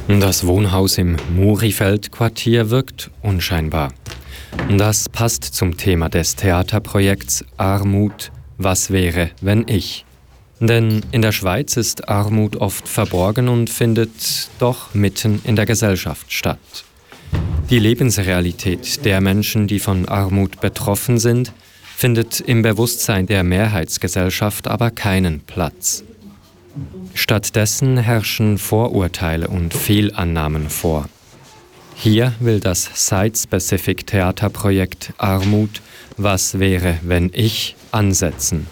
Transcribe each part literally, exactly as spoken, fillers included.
Das Wohnhaus im Murifeld-Quartier wirkt unscheinbar. Das passt zum Thema des Theaterprojekts Armut, was wäre, wenn ich? Denn in der Schweiz ist Armut oft verborgen und findet doch mitten in der Gesellschaft statt. Die Lebensrealität der Menschen, die von Armut betroffen sind, findet im Bewusstsein der Mehrheitsgesellschaft aber keinen Platz. Stattdessen herrschen Vorurteile und Fehlannahmen vor. Hier will das Site-Specific-Theaterprojekt Armut, was wäre, wenn ich, ansetzen.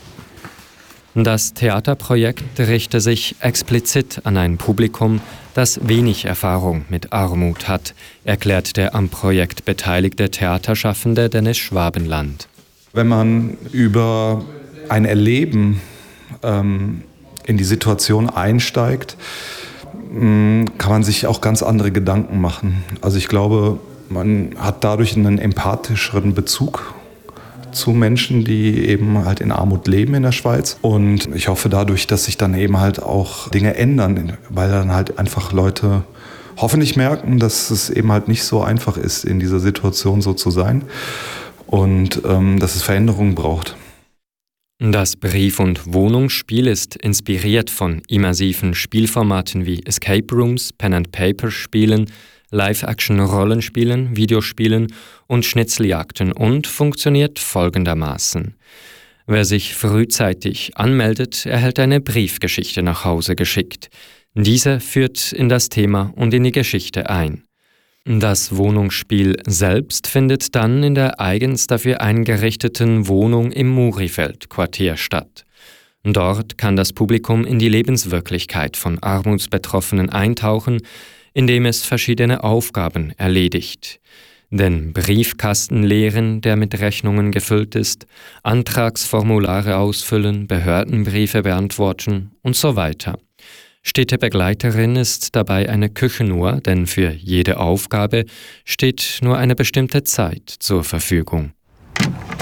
Das Theaterprojekt richte sich explizit an ein Publikum, das wenig Erfahrung mit Armut hat, erklärt der am Projekt beteiligte Theaterschaffende Dennis Schwabenland. Wenn man über ein Erleben ähm, in die Situation einsteigt, kann man sich auch ganz andere Gedanken machen. Also ich glaube, man hat dadurch einen empathischeren Bezug zu Menschen, die eben halt in Armut leben in der Schweiz. Und ich hoffe dadurch, dass sich dann eben halt auch Dinge ändern, weil dann halt einfach Leute hoffentlich merken, dass es eben halt nicht so einfach ist, in dieser Situation so zu sein und ähm, dass es Veränderungen braucht. Das Brief- und Wohnungsspiel ist inspiriert von immersiven Spielformaten wie Escape Rooms, Pen-and-Paper-Spielen, Live-Action-Rollenspielen, Videospielen und Schnitzeljagden und funktioniert folgendermaßen. Wer sich frühzeitig anmeldet, erhält eine Briefgeschichte nach Hause geschickt. Diese führt in das Thema und in die Geschichte ein. Das Wohnungsspiel selbst findet dann in der eigens dafür eingerichteten Wohnung im Murifeld-Quartier statt. Dort kann das Publikum in die Lebenswirklichkeit von Armutsbetroffenen eintauchen, indem es verschiedene Aufgaben erledigt. Den Briefkasten leeren, der mit Rechnungen gefüllt ist, Antragsformulare ausfüllen, Behördenbriefe beantworten und so weiter. Städtebegleiterin ist dabei eine Küchenuhr, denn für jede Aufgabe steht nur eine bestimmte Zeit zur Verfügung.